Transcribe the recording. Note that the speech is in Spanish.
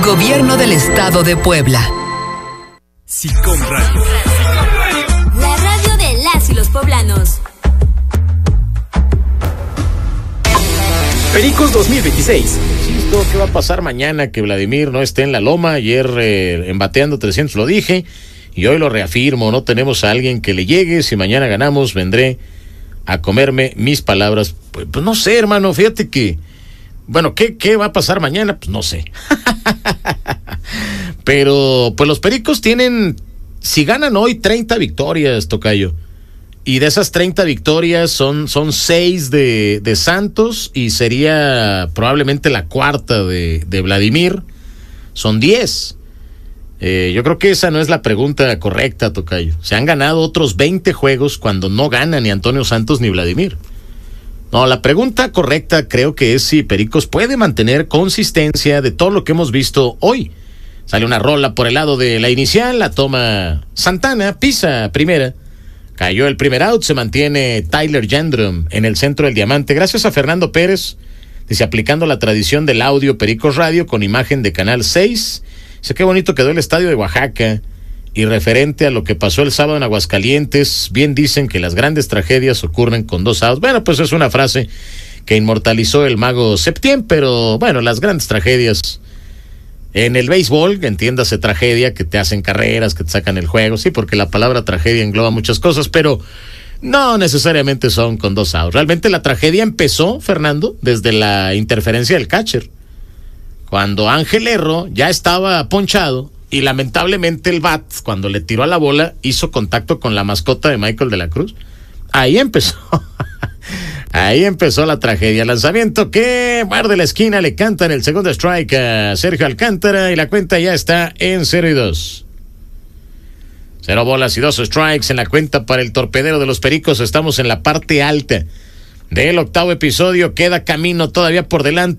Gobierno del Estado de Puebla. SICOM Radio. La radio de las y los poblanos. Pericos 2026. ¿Qué va a pasar mañana que Vladimir no esté en la loma? Ayer en Bateando 300 lo dije y hoy lo reafirmo. No tenemos a alguien que le llegue. Si mañana ganamos, vendré a comerme mis palabras. Pues no sé, hermano. Fíjate que, bueno, ¿qué va a pasar mañana? Pues no sé. Pero pues los Pericos tienen, si ganan hoy, 30 victorias, tocayo. Y de esas 30 victorias son 6 de Santos y sería probablemente la cuarta de Vladimir. Son 10. Yo creo que esa no es la pregunta correcta, tocayo. Se han ganado otros 20 juegos cuando no gana ni Antonio Santos ni Vladimir. No, la pregunta correcta creo que es si Pericos puede mantener consistencia de todo lo que hemos visto hoy. Sale una rola por el lado de la inicial, la toma Santana, pisa primera. Cayó el primer out, se mantiene Tyler Jandrum en el centro del diamante. Gracias a Fernando Pérez, dice, aplicando la tradición del audio Pericos Radio con imagen de Canal 6. Dice, qué bonito quedó el estadio de Oaxaca. Y referente a lo que pasó el sábado en Aguascalientes, bien dicen que las grandes tragedias ocurren con 2 outs. Bueno, pues es una frase que inmortalizó el mago Septién, pero bueno, las grandes tragedias en el béisbol, entiéndase tragedia, que te hacen carreras, que te sacan el juego, sí, porque la palabra tragedia engloba muchas cosas, pero no necesariamente son con 2 outs. Realmente la tragedia empezó, Fernando, desde la interferencia del catcher. Cuando Ángel Erro ya estaba ponchado y lamentablemente el bat, cuando le tiró a la bola, hizo contacto con la mascota de Michael de la Cruz. Ahí empezó. Ahí empezó la tragedia. Lanzamiento que muerde la esquina, le canta en el segundo strike a Sergio Alcántara y la cuenta ya está en 0-2. 0 bolas y 2 strikes en la cuenta para el torpedero de los Pericos. Estamos en la parte alta del 8º episodio. Queda camino todavía por delante.